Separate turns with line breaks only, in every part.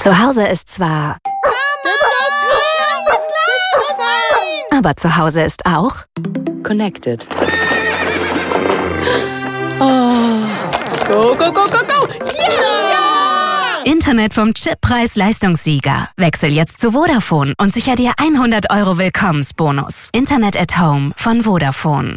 Zu Hause ist zwar... Aber zu Hause ist auch...
Connected. Oh. Go, go, go, go, go!
Yeah! Internet vom Chip Preis-Leistungssieger. Wechsel jetzt zu Vodafone und sicher dir 100 € Willkommensbonus. Internet at Home von Vodafone.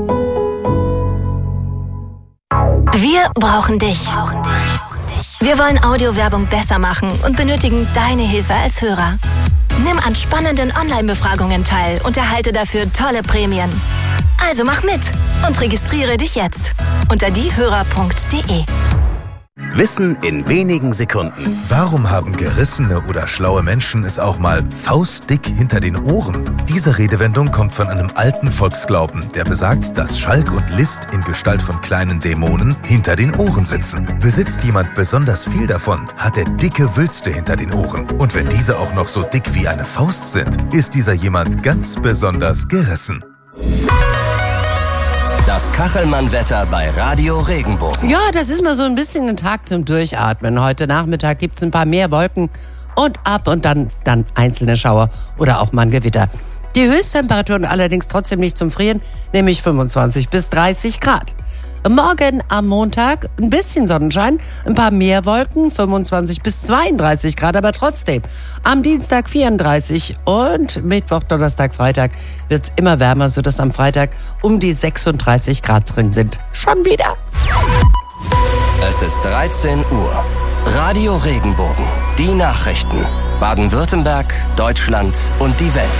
Wir brauchen dich. Wir wollen Audiowerbung besser machen und benötigen deine Hilfe als Hörer. Nimm an spannenden Online-Befragungen teil und erhalte dafür tolle Prämien. Also mach mit und registriere dich jetzt unter diehörer.de.
Wissen in wenigen Sekunden.
Warum haben gerissene oder schlaue Menschen es auch mal faustdick hinter den Ohren? Diese Redewendung kommt von einem alten Volksglauben, der besagt, dass Schalk und List in Gestalt von kleinen Dämonen hinter den Ohren sitzen. Besitzt jemand besonders viel davon, hat er dicke Wülste hinter den Ohren. Und wenn diese auch noch so dick wie eine Faust sind, ist dieser jemand ganz besonders gerissen.
Das Kachelmann-Wetter bei Radio Regenbogen.
Ja, das ist mal so ein bisschen ein Tag zum Durchatmen. Heute Nachmittag gibt's ein paar mehr Wolken und ab und dann einzelne Schauer oder auch mal ein Gewitter. Die Höchsttemperaturen allerdings trotzdem nicht zum Frieren, nämlich 25 bis 30 Grad. Morgen am Montag ein bisschen Sonnenschein, ein paar mehr Wolken, 25 bis 32 Grad, aber trotzdem. Am Dienstag 34 und Mittwoch, Donnerstag, Freitag wird's immer wärmer, sodass am Freitag um die 36 Grad drin sind. Schon wieder.
Es ist 13 Uhr. Radio Regenbogen. Die Nachrichten. Baden-Württemberg, Deutschland und die Welt.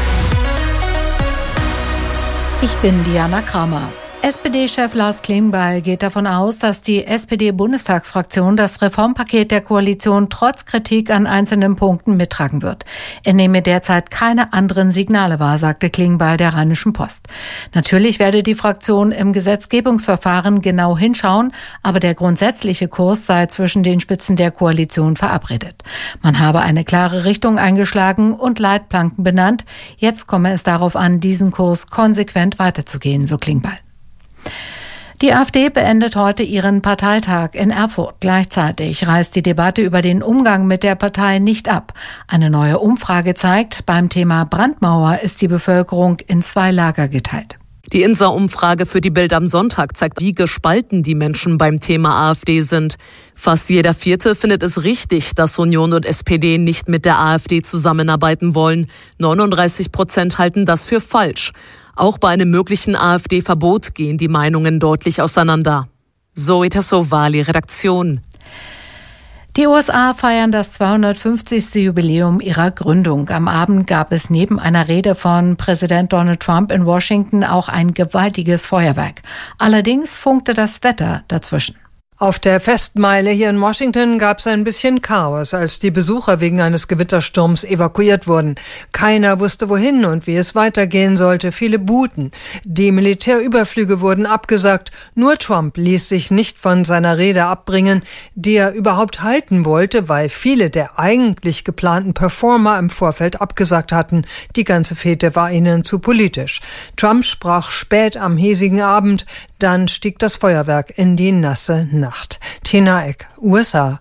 Ich bin Diana Kramer. SPD-Chef Lars Klingbeil geht davon aus, dass die SPD-Bundestagsfraktion das Reformpaket der Koalition trotz Kritik an einzelnen Punkten mittragen wird. Er nehme derzeit keine anderen Signale wahr, sagte Klingbeil der Rheinischen Post. Natürlich werde die Fraktion im Gesetzgebungsverfahren genau hinschauen, aber der grundsätzliche Kurs sei zwischen den Spitzen der Koalition verabredet. Man habe eine klare Richtung eingeschlagen und Leitplanken benannt. Jetzt komme es darauf an, diesen Kurs konsequent weiterzugehen, so Klingbeil. Die AfD beendet heute ihren Parteitag in Erfurt. Gleichzeitig reißt die Debatte über den Umgang mit der Partei nicht ab. Eine neue Umfrage zeigt, beim Thema Brandmauer ist die Bevölkerung in 2 Lager geteilt.
Die INSA-Umfrage für die Bild am Sonntag zeigt, wie gespalten die Menschen beim Thema AfD sind. Fast jeder Vierte findet es richtig, dass Union und SPD nicht mit der AfD zusammenarbeiten wollen. 39% halten das für falsch. Auch bei einem möglichen AfD-Verbot gehen die Meinungen deutlich auseinander. Zoe Tassovali, Redaktion.
Die USA feiern das 250. Jubiläum ihrer Gründung. Am Abend gab es neben einer Rede von Präsident Donald Trump in Washington auch ein gewaltiges Feuerwerk. Allerdings funkte das Wetter dazwischen.
Auf der Festmeile hier in Washington gab es ein bisschen Chaos, als die Besucher wegen eines Gewittersturms evakuiert wurden. Keiner wusste wohin und wie es weitergehen sollte. Viele buhten. Die Militärüberflüge wurden abgesagt. Nur Trump ließ sich nicht von seiner Rede abbringen, die er überhaupt halten wollte, weil viele der eigentlich geplanten Performer im Vorfeld abgesagt hatten. Die ganze Fete war ihnen zu politisch. Trump sprach spät am hiesigen Abend. Dann stieg das Feuerwerk in die nasse Nacht. Tina Eck, USA.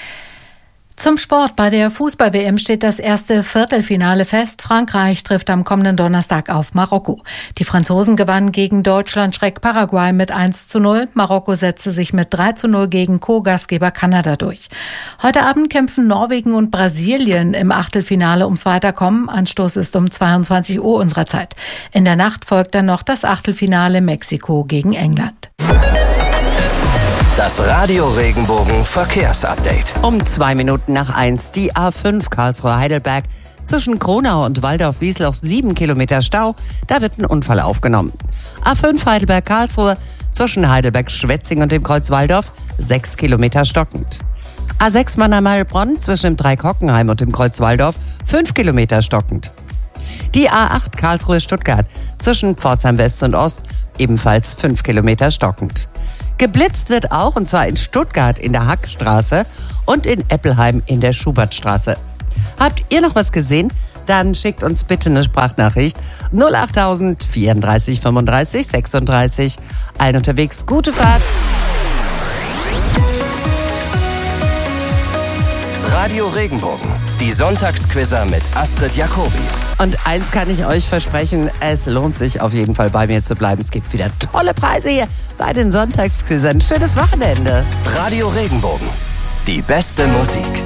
Zum Sport. Bei der Fußball-WM steht das erste Viertelfinale fest. Frankreich trifft am kommenden Donnerstag auf Marokko. Die Franzosen gewannen gegen Deutschland-Paraguay mit 1:0. Marokko setzte sich mit 3:0 gegen Co-Gastgeber Kanada durch. Heute Abend kämpfen Norwegen und Brasilien im Achtelfinale ums Weiterkommen. Anstoß ist um 22 Uhr unserer Zeit. In der Nacht folgt dann noch das Achtelfinale Mexiko gegen England.
Das Radio Regenbogen Verkehrsupdate.
Um 1:02 die A5 Karlsruhe-Heidelberg zwischen Kronau und Waldorf-Wiesloch 7 Kilometer Stau. Da wird ein Unfall aufgenommen. A5 Heidelberg-Karlsruhe zwischen Heidelberg-Schwetzing und dem Kreuz Waldorf 6 Kilometer stockend. A6 Mannheim-Heilbronn zwischen dem Dreieck Hockenheim und dem Kreuz Waldorf 5 Kilometer stockend. Die A8 Karlsruhe-Stuttgart zwischen Pforzheim West und Ost ebenfalls 5 Kilometer stockend. Geblitzt wird auch, und zwar in Stuttgart in der Hackstraße und in Eppelheim in der Schubertstraße. Habt ihr noch was gesehen? Dann schickt uns bitte eine Sprachnachricht 08000 34 35 36. Allen unterwegs gute Fahrt.
Radio Regenbogen. Die Sonntagsquizzer mit Astrid Jacobi.
Und eins kann ich euch versprechen, es lohnt sich auf jeden Fall bei mir zu bleiben. Es gibt wieder tolle Preise hier bei den Sonntagsquizzern. Schönes Wochenende.
Radio Regenbogen. Die beste Musik.